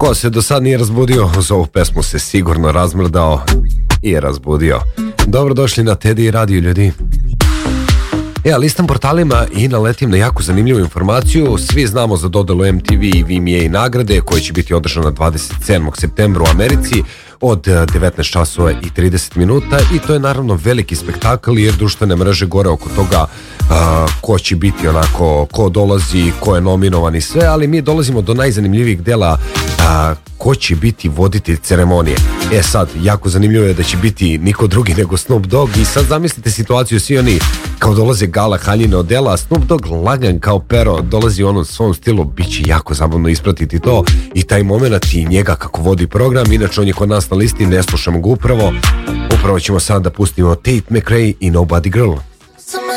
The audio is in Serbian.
Ko se do sad nije razbudio, uz ovu pesmu se sigurno razmrdao i razbudio. Dobrodošli na Teddy Radio, ljudi. Listam portalima i naletim na jako zanimljivu informaciju. Svi znamo za dodelu MTV i VMA nagrade koja će biti održana 27. septembra u Americi od 19 časova i 30 minuta i to je naravno veliki spektakl jer društvene mreže gore oko toga ko će biti onako, ko dolazi, ko je nominovan i sve, ali mi dolazimo do najzanimljivijih dela, ko će biti voditelj ceremonije. Sad, jako zanimljivo je da će biti niko drugi nego Snoop Dogg i sad zamislite situaciju, svi oni kao dolaze gala haljine odela, a Snoop Dogg lagan kao pero, dolazi u onom svom stilu, bit će jako zabavno ispratiti to i taj moment i njega kako vodi program. Inače on je kod nas na listi, ne slušamo ga upravo ćemo sad da pustimo Tate McRae i Nobody Girl.